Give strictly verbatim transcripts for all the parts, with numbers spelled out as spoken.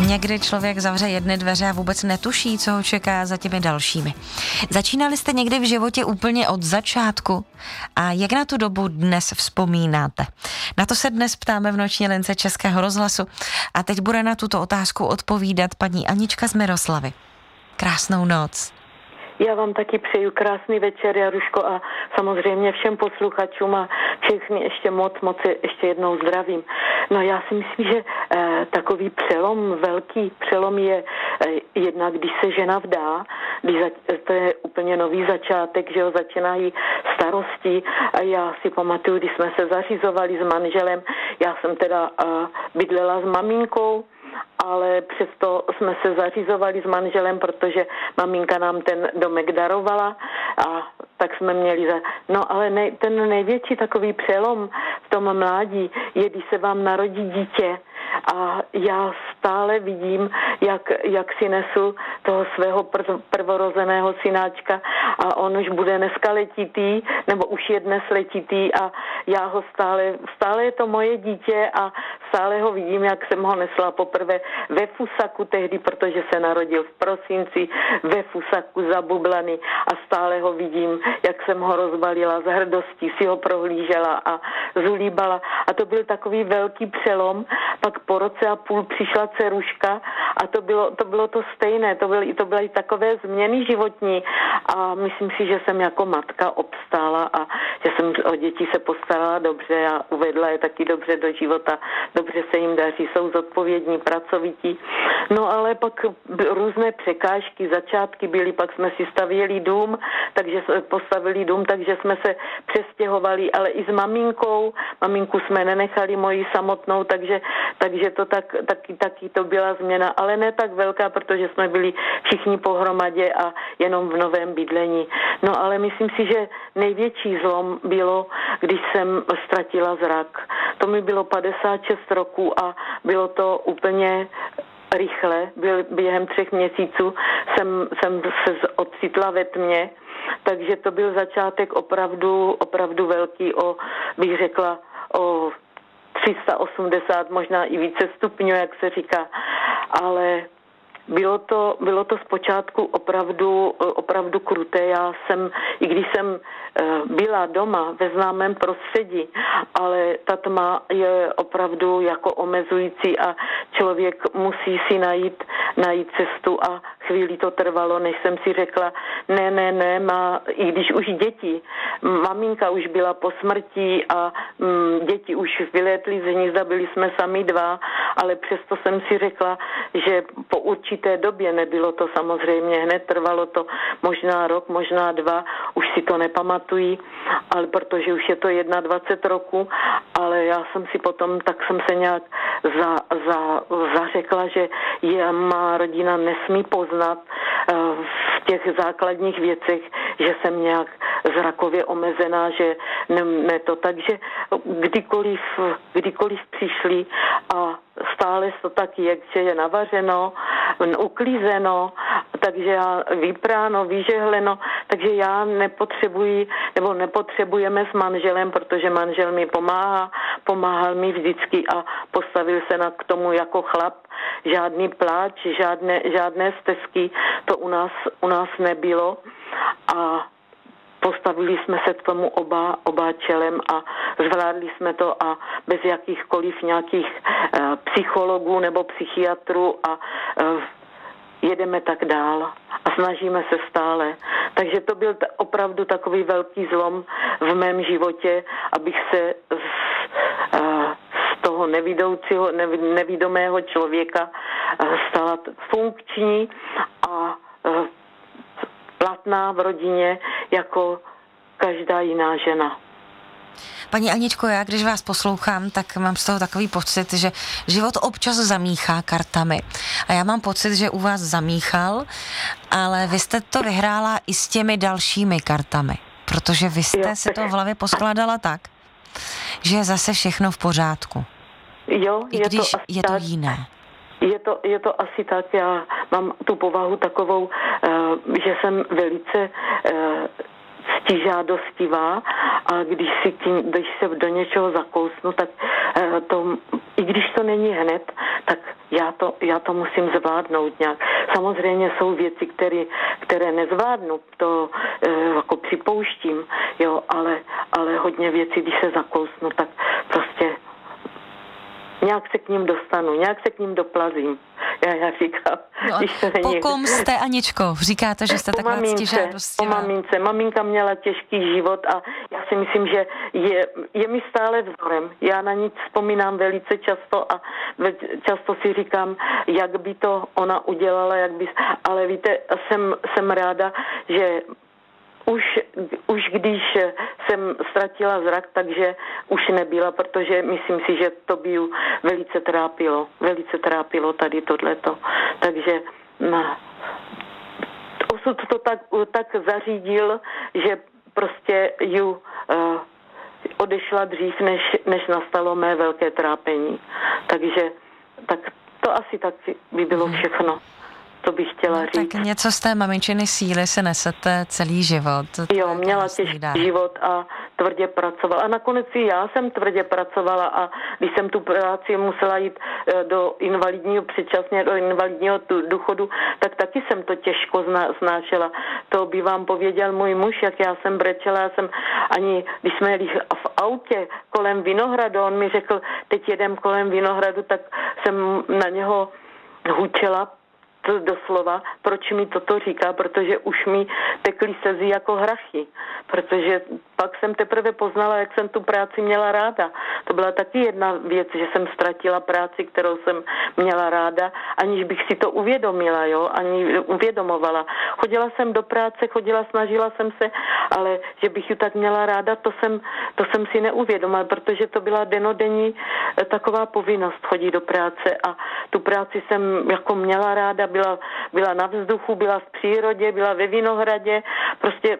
Někdy člověk zavře jedny dveře a vůbec netuší, co ho čeká za těmi dalšími. Začínali jste někdy v životě úplně od začátku? A jak na tu dobu dnes vzpomínáte? Na to se dnes ptáme v Noční lince Českého rozhlasu a teď bude na tuto otázku odpovídat paní Anička z Miroslavy. Krásnou noc. Já vám taky přeju krásný večer, Jaruško, a samozřejmě všem posluchačům a všechny ještě moc, moc ještě jednou zdravím. No já si myslím, že eh, takový přelom, velký přelom je eh, jednak, když se žena vdá, když za, to je úplně nový začátek, že jo, začínají starosti. A já si pamatuju, když jsme se zařizovali s manželem, já jsem teda eh, bydlela s maminkou, ale přesto jsme se zařizovali s manželem, protože maminka nám ten domek darovala a tak jsme měli za... No ale nej, ten největší takový přelom v tom mládí je, když se vám narodí dítě a já stále vidím, jak, jak si nesu toho svého prv, prvorozeného synáčka a on už bude dneska letitý, nebo už je dnes letitý a já ho stále, stále je to moje dítě a stále ho vidím, jak jsem ho nesla poprvé ve fusaku tehdy, protože se narodil v prosinci, ve fusaku zabublaný a stále ho vidím, jak jsem ho rozbalila z hrdostí, si ho prohlížela a zulíbala a to byl takový velký přelom. Pak po roce a půl přišla dceruška a to bylo to, bylo to stejné, to byly, to byly takové změny životní a myslím si, že jsem jako matka obstála a že jsem o děti se postarala dobře a uvedla je taky dobře do života, dobře se jim daří, jsou zodpovědní, pracovití. No ale pak různé překážky, začátky byly, pak jsme si stavěli dům, takže jsme postavili dům, takže jsme se přestěhovali, ale i s maminkou, maminku jsme nenechali moji samotnou, takže, takže to tak, taky, taky to byla změna, ale ne tak velká, protože jsme byli všichni pohromadě a jenom v novém bydlení. No ale myslím si, že největší zlom bylo, když jsem ztratila zrak. To mi bylo padesát šest roků a bylo to úplně rychle, byl, během třech měsíců jsem, jsem se ocitla ve tmě, takže to byl začátek opravdu, opravdu velký, o, bych řekla, o tři sta osmdesát, možná i více stupňů, jak se říká, ale bylo to, bylo to zpočátku opravdu, opravdu kruté. Já jsem, i když jsem byla doma ve známém prostředí, ale ta tma je opravdu jako omezující a člověk musí si najít, najít cestu a chvíli to trvalo, než jsem si řekla, ne, ne, ne, má, i když už děti, maminka už byla po smrti a mm, děti už vylétly z hnízda, byli jsme sami dva, ale přesto jsem si řekla, že po určité době, nebylo to samozřejmě hned, trvalo to možná rok, možná dva, už si to nepamatuji, ale protože už je to dvacet jedna roku, ale já jsem si potom, tak jsem se nějak za, za, zařekla, že je, má rodina nesmí poznat uh, v těch základních věcech, že jsem nějak zrakově omezená, že ne, ne to. Takže kdykoliv, kdykoliv přišli a stále to tak je, že je navařeno, uklízeno, takže já vypráno, vyžehleno, takže já nepotřebuji, nebo nepotřebujeme s manželem, protože manžel mi pomáhá, pomáhal mi vždycky a postavil se na k tomu jako chlap. Žádný pláč, žádné, žádné stesky, to u nás, u nás nebylo a postavili jsme se k tomu oba, oba čelem a zvládli jsme to a bez jakýchkoliv nějakých uh, psychologů nebo psychiatrů a uh, jedeme tak dál a snažíme se stále. Takže to byl t- opravdu takový velký zlom v mém životě, abych se z, uh, z toho nevidoucího, nev, nevidomého člověka uh, stala funkční a uh, platná v rodině jako každá jiná žena. Paní Aničko, já když vás poslouchám, tak mám z toho takový pocit, že život občas zamíchá kartami. A já mám pocit, že u vás zamíchal, ale vy jste to vyhrála i s těmi dalšími kartami. Protože vy jste jo, si to v hlavě poskládala tak, že je zase všechno v pořádku. Jo, I je když to je to jiné. Je to, je to asi tak, já mám tu povahu takovou, uh, že jsem velice uh, ctižádostivá a když, si tím, když se do něčeho zakousnu, tak uh, to, i když to není hned, tak já to, já to musím zvládnout nějak. Samozřejmě jsou věci, které, které nezvládnu, to e, jako připouštím, jo, ale, ale hodně věcí, když se zakousnu, tak prostě nějak se k ním dostanu, nějak se k ním doplazím. Já, já říkám, no, když se po není... kom jste, Aničko? Říkáte, že jste po taková mamince, ctižádostivá. po mamince. Maminka měla těžký život a já si myslím, že je, je mi stále vzorem. Já na ní vzpomínám velice často a často si říkám, jak by to ona udělala, jak by... Ale víte, jsem, jsem ráda, že Už, už když jsem ztratila zrak, takže už nebyla, protože myslím si, že to by ju velice trápilo. Velice trápilo tady tohleto. Takže no, osud to tak, tak zařídil, že prostě ju uh, odešla dřív, než, než nastalo mé velké trápení. Takže tak to asi tak by bylo všechno. To bych chtěla no, říct. Tak něco z té maminčiny síly se nesete celý život. To jo, měla těžký dár. život a tvrdě pracovala. A nakonec i já jsem tvrdě pracovala a když jsem tu práci musela jít do invalidního, předčasně do invalidního důchodu, tak taky jsem to těžko znášela. To by vám pověděl můj muž, jak já jsem brečela. Já jsem ani, když jsme jeli v autě kolem Vinohradu, on mi řekl, teď jedem kolem Vinohradu, tak jsem na něho hučela, to doslova, proč mi toto říká, protože už mi tekly slzy jako hrachy, protože pak jsem teprve poznala, jak jsem tu práci měla ráda. To byla taky jedna věc, že jsem ztratila práci, kterou jsem měla ráda, aniž bych si to uvědomila, jo, ani uvědomovala. Chodila jsem do práce, chodila, snažila jsem se, ale že bych ji tak měla ráda, to jsem, to jsem si neuvědomila, protože to byla denodenní taková povinnost chodit do práce a tu práci jsem jako měla ráda, byla, byla na vzduchu, byla v přírodě, byla ve Vinohradě, prostě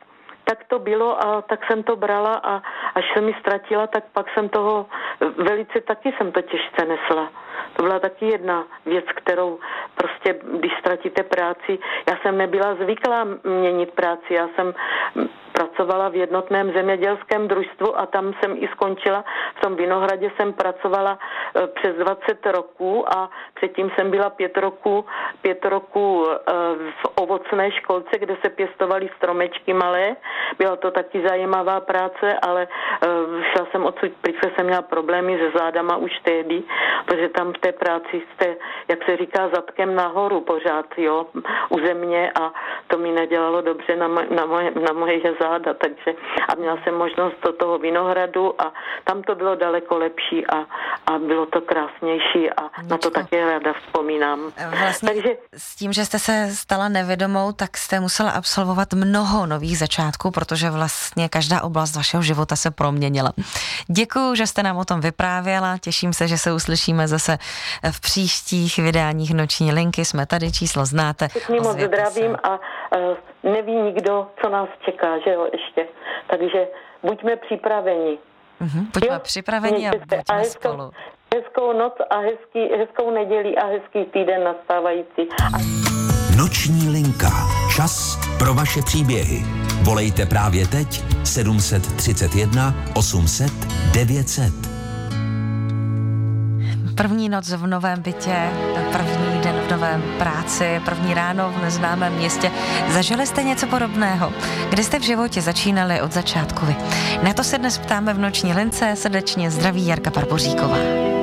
tak to bylo a tak jsem to brala a až jsem mi ztratila, tak pak jsem toho velice taky jsem to těžce nesla. To byla taky jedna věc, kterou prostě, když ztratíte práci, já jsem nebyla zvyklá měnit práci, já jsem pracovala v jednotném zemědělském družstvu a tam jsem i skončila. V tom Vinohradě jsem pracovala přes dvacet roků a předtím jsem byla pět roků, pět roků v ovocné školce, kde se pěstovaly stromečky malé. Byla to taky zajímavá práce, ale šla jsem odsud, protože jsem měla problémy se zádama už tehdy, protože tam v té práci jste, jak se říká, zadkem nahoru pořád, jo, u země a to mi nedělalo dobře na, moj, na, moje, na moje záda, takže a měla jsem možnost do toho Vinohradu a tam to bylo daleko lepší a, a bylo to krásnější a Aničko, na to také ráda vzpomínám. Vlastně takže s tím, že jste se stala nevědomou, tak jste musela absolvovat mnoho nových začátků, protože vlastně každá oblast vašeho života se proměnila. Děkuju, že jste nám o tom vyprávěla, těším se, že se uslyšíme zase v příštích vydáních Noční linky. Jsme tady, číslo znáte. Všichni moc zdravím a uh, neví nikdo, co nás čeká, že jo, ještě. Takže buďme připraveni. Uh-huh, buďme jo? připraveni a buďme a hezkou, spolu. Hezkou noc a hezký, hezkou neděli a hezký týden nastávající. A... Noční linka. Čas pro vaše příběhy. Volejte právě teď sedm tři jedna osm set devět set. První noc v novém bytě, první den v novém práci, první ráno v neznámém městě. Zažili jste něco podobného? Kde jste v životě začínali od začátku vy? Na to se dnes ptáme v Noční lince. Srdečně zdraví Jarka Parboříková.